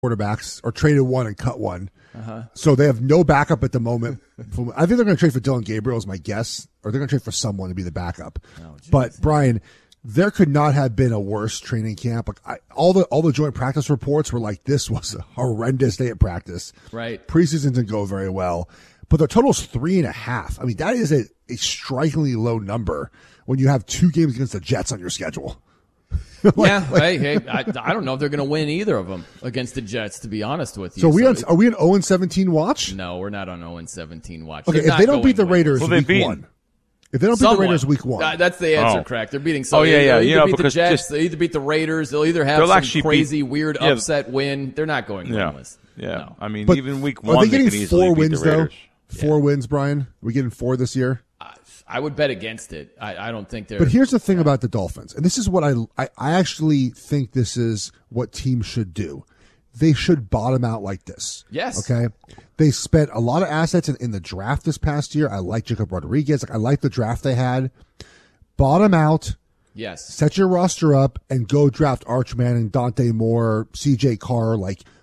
quarterbacks or traded one and cut one. So they have no backup at the moment. I think they're going to trade for Dylan Gabriel is my guess, or they're going to trade for someone to be the backup. But Brian, there could not have been a worse training camp. Like all the joint practice reports were like this was a horrendous day at practice. Right. Preseason didn't go very well, but the total's 3.5. I mean, that is a strikingly low number when you have 2 games against the Jets on your schedule. Hey, I don't know if they're going to win either of them against the Jets, to be honest with you. So are we an 0-17 watch? No, we're not on 0-17 watch. Okay, if they don't beat the Raiders week 1. If they don't beat the Raiders week 1. That's the answer, Crack. They're beating someone. They'll either beat the Jets, they'll either beat the Raiders, they'll either have some crazy, weird upset win. They're not going winless. Yeah. No. I mean, but even week 1, are they getting could easily 4 beat wins, the Raiders. though? 4 wins, Brian? Are we getting 4 this year? I would bet against it. I don't think they're. But here's the thing about the Dolphins, and this is what I actually think this is what teams should do. They should bottom out like this. Yes. Okay. They spent a lot of assets in the draft this past year. I like Jacob Rodriguez. I like the draft they had. Bottom out. Yes. Set your roster up and go draft Arch Manning, Dante Moore, CJ Carr.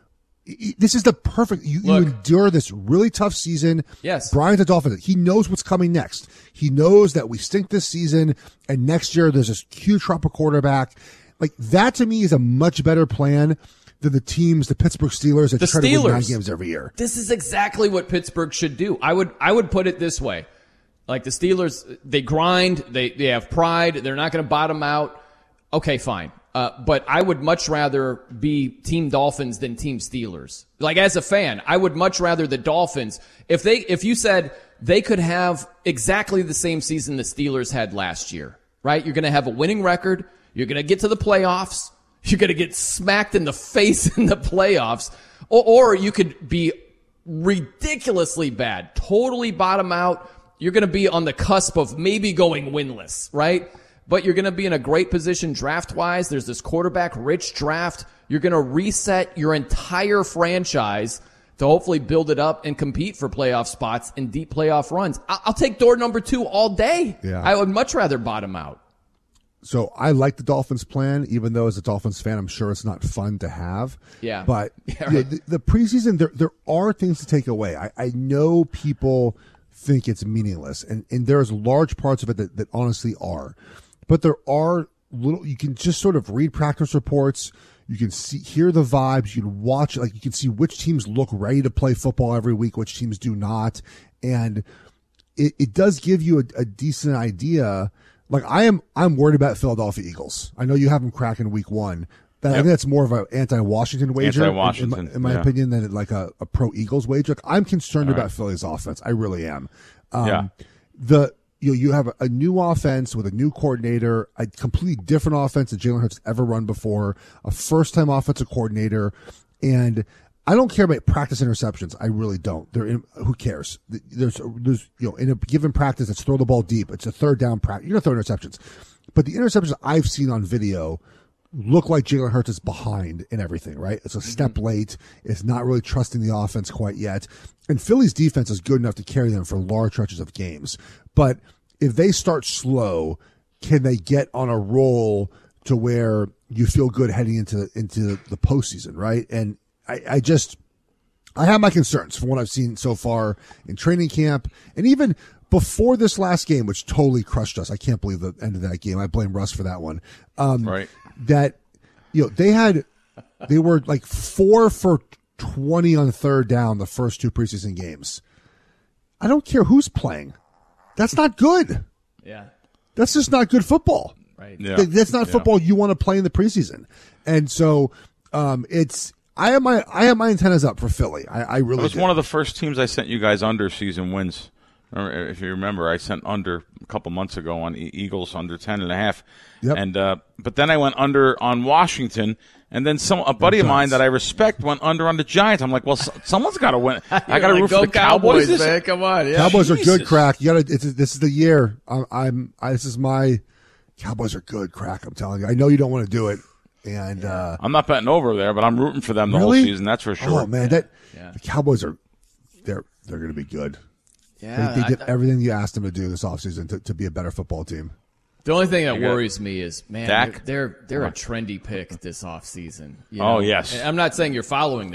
This is the perfect. You endure this really tough season. Yes. Brian's a Dolphin. He knows what's coming next. He knows that we stink this season, and next year there's this huge drop of quarterback. Like that to me is a much better plan than the Pittsburgh Steelers that try to win 9 games every year. This is exactly what Pittsburgh should do. I would put it this way: like the Steelers, they grind, they have pride. They're not going to bottom out. Okay, fine. But I would much rather be Team Dolphins than Team Steelers. Like as a fan, I would much rather the Dolphins. If you said they could have exactly the same season the Steelers had last year, right? You're going to have a winning record. You're going to get to the playoffs. You're going to get smacked in the face in the playoffs. Or you could be ridiculously bad, totally bottom out. You're going to be on the cusp of maybe going winless, right? But you're going to be in a great position draft-wise. There's this quarterback-rich draft. You're going to reset your entire franchise to hopefully build it up and compete for playoff spots and deep playoff runs. I'll take door number 2 all day. Yeah. I would much rather bottom out. So I like the Dolphins plan, even though as a Dolphins fan, I'm sure it's not fun to have. Yeah. But the preseason, there are things to take away. I know people think it's meaningless, and there's large parts of it that honestly are. But there are you can just sort of read practice reports. You can hear the vibes. You can watch, you can see which teams look ready to play football every week, which teams do not. And it does give you a decent idea. Like I'm worried about Philadelphia Eagles. I know you have them cracking week 1. I think that's more of an anti-Washington wager, in my opinion, than like a pro-Eagles wager. Like, I'm concerned about Philly's offense. I really am. You have a new offense with a new coordinator, a completely different offense that Jalen Hurts has ever run before, a first-time offensive coordinator, and I don't care about practice interceptions. I really don't. Who cares? There's in a given practice, it's throw the ball deep. It's a third down practice. You're going to throw interceptions, but the interceptions I've seen on video look like Jalen Hurts is behind in everything, right? It's a step late. It's not really trusting the offense quite yet. And Philly's defense is good enough to carry them for large stretches of games. But if they start slow, can they get on a roll to where you feel good heading into the postseason, right? And I have my concerns from what I've seen so far in training camp, and even before this last game, which totally crushed us. I can't believe the end of that game. I blame Russ for that one. Right. That, they were like 4 for 20 on third down the first 2 preseason games. I don't care who's playing. That's not good. Yeah. That's just not good football. Right. Yeah. That's not football you want to play in the preseason. And so, I have my antennas up for Philly. I really It was do. one of the first teams I sent you guys under season wins. If you remember, I sent under a couple months ago on Eagles under 10.5. Yep. And but then I went under on Washington, and then a buddy of mine that I respect went under on the Giants. I'm like, well, someone's got to win. I got to root for the Cowboys. Man. Come on, yeah. Cowboys are good, Crack. You got to. This is the year. This is my Cowboys are good, Crack. I'm telling you. I know you don't want to do it, and I'm not betting over there, but I'm rooting for them the really? whole season. That's for sure. Oh man, the Cowboys are they're going to be good. Yeah, they did everything you asked them to do this offseason to be a better football team. The only thing that worries me is, man, Dak? they're a trendy pick this offseason. Oh, yes. I'm not saying you're following